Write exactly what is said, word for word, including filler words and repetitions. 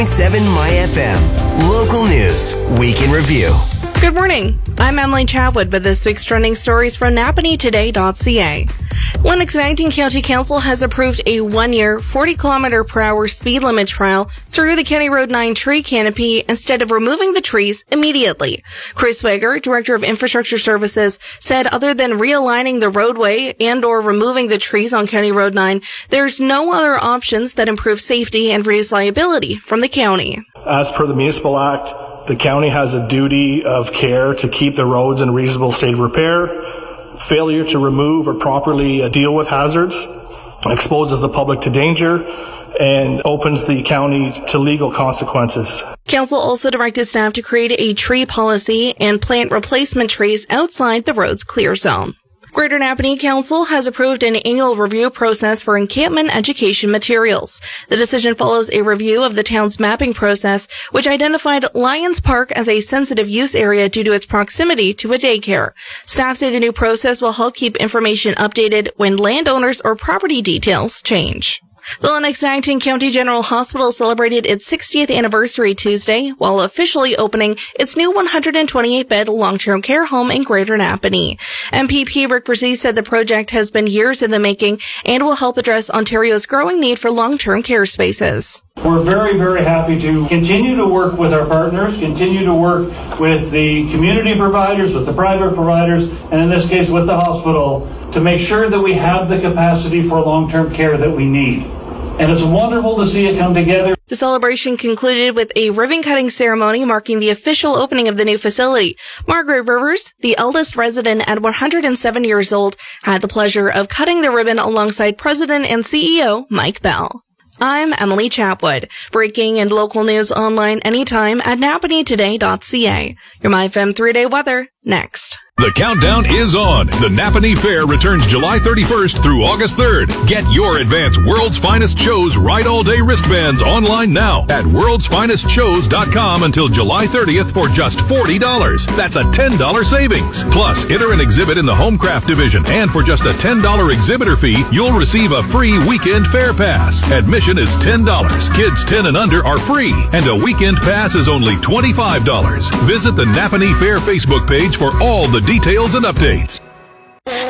seven My F M. Local news. Week in review. Good morning. I'm Emily Chatwood with this week's trending stories from Napanee Today dot C A. Lennox-Yankton County Council has approved a one-year, forty kilometer per hour speed limit trial through the County Road nine tree canopy instead of removing the trees immediately. Chris Wager, Director of Infrastructure Services, said other than realigning the roadway and or removing the trees on County Road nine, there's no other options that improve safety and reduce liability from the county. As per the Municipal Act, the county has a duty of care to keep the roads in a reasonable state of repair. Failure to remove or properly deal with hazards exposes the public to danger and opens the county to legal consequences. Council also directed staff to create a tree policy and plant replacement trees outside the road's clear zone. Greater Napanee Council has approved an annual review process for encampment education materials. The decision follows a review of the town's mapping process, which identified Lions Park as a sensitive use area due to its proximity to a daycare. Staff say the new process will help keep information updated when landowners or property details change. The Lennox-Yankton County General Hospital celebrated its sixtieth anniversary Tuesday while officially opening its new one hundred twenty-eight bed long-term care home in Greater Napanee. M P P Rick Brzee said the project has been years in the making and will help address Ontario's growing need for long-term care spaces. We're very, very happy to continue to work with our partners, continue to work with the community providers, with the private providers, and in this case with the hospital, to make sure that we have the capacity for long-term care that we need. And it's wonderful to see it come together. The celebration concluded with a ribbon-cutting ceremony marking the official opening of the new facility. Margaret Rivers, the eldest resident at one hundred seven years old, had the pleasure of cutting the ribbon alongside President and C E O Mike Bell. I'm Emily Chatwood. Breaking and local news online anytime at Napanee Today dot C A. Your My F M three-day weather next. The countdown is on. The Napanee Fair returns July thirty-first through August third. Get your advance World's Finest Shows Ride All Day wristbands online now at worlds finest shows dot com until July thirtieth for just forty dollars. That's a ten dollars savings. Plus, enter an exhibit in the Homecraft division, and for just a ten dollars exhibitor fee, you'll receive a free weekend fair pass. Admission is ten dollars. Kids ten and under are free, and a weekend pass is only twenty-five dollars. Visit the Napanee Fair Facebook page for all the details and updates.